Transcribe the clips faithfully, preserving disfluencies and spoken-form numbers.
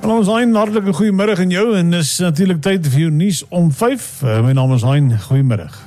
Hallo ons Hein, hartelike goeiemiddag aan jou en is natuurlijk tyd vir jou nuus om vyf. Uh, my naam is Hein, goeiemiddag.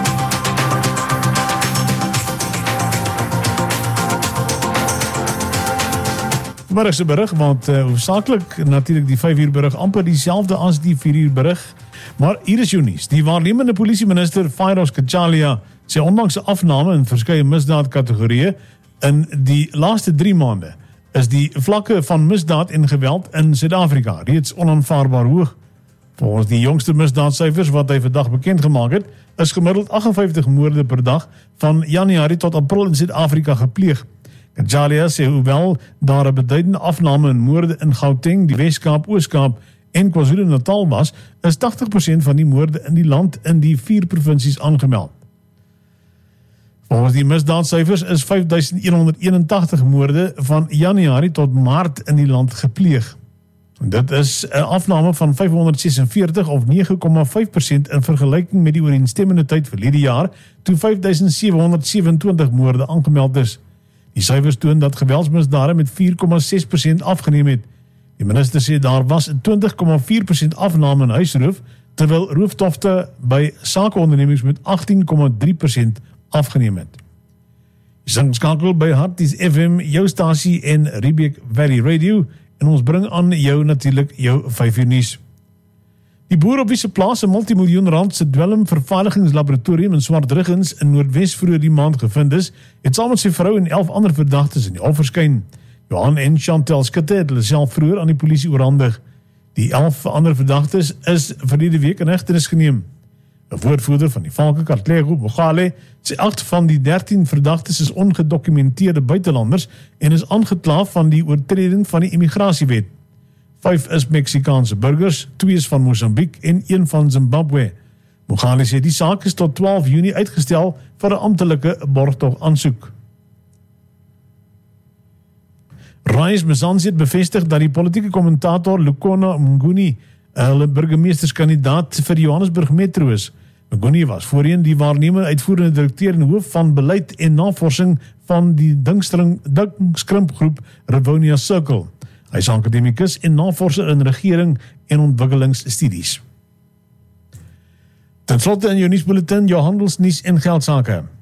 Vanmiddag se berig, want uh, hoofsaaklik natuurlijk die vyf uur berig amper dieselfde as die vier uur berig. Maar hier is jou nuus. Die waarnemende polisieminister Firoz Kachalia sê ondanks 'n afname in verskeie misdaadkategorieë in die laaste drie maande is die vlakke van misdaad en geweld in Suid-Afrika reeds onaanvaarbaar hoog. Volgens die jongste misdaadsyfers wat hy vandag bekend gemaak het, is gemiddeld agt en vyftig moorde per dag van Januarie tot April in Suid-Afrika gepleeg. Kachalia sê hoewel daar 'n beduidende afname in moorde in Gauteng, die Wes-Kaap, Oos-Kaap en KwaZulu-Natal was, is tagtig persent van die moorde in die land in die vier provinsies aangemeld. Volgens die misdaadsyfers is vyf duisend een honderd eenentagtig moorde van Januarie tot Maart in die land gepleeg. Dit is 'n afname van vyfhonderd sesenveertig of nege komma vyf persent in vergelyking met die ooreenstemmende tyd verlede jaar, toe vyf duisend sewe honderd sewenentwintig moorde aangemeld is. Die syfers toon dat geweldsmisdade met vier komma ses persent afgeneem het. Die minister sê daar was 'n twintig komma vier persent afname in huisroof, terwyl rooftofte by sakeondernemings met agtien komma drie persent afgeneem het. Jy sing skakel by Harties F M, jou stasie en Riebeek Valley Radio, en ons bring aan jou natuurlik jou vyf uur nuus. Die boer op wie se plaas 'n multimiljoen rand se dwelm vervaardigingslaboratorium in Swartruggens in Noordwes vroeër die maand gevind is, het saam met sy vrou en elf ander verdagtes in die hof verskyn. Johan en Chantel Skutte het hulle self vroeër aan die polisie oorhandig. Die elf ander verdagtes is verlede week in hegtenis geneem. 'n Woordvoerder van die Valke, Katlego Mogale, sê agt van die dertien verdagtes is ongedokumenteerde buitelanders en is aangekla van die oortreding van die immigrasiewet. Vyf is Meksikaanse burgers, twee is van Mosambiek en een van Zimbabwe. Mogale sê die saak is tot twaalf Junie uitgestel vir 'n amptelike borgtog aansoek. Rais Mzansi het bevestig dat die politieke kommentator Lukona Mnguni hulle burgemeesterskandidaat vir Johannesburg Metro is. Mnguni was voorheen die waarnemende uitvoerende direkteur en hoof van beleid en navorsing van die Dink-Skrimp-groep Rivonia Circle. Hy is akademikus en navorser in regering en ontwikkelingsstudies. Ten slotte in jou nuusbulletin, jou handelsnuus en geldsake.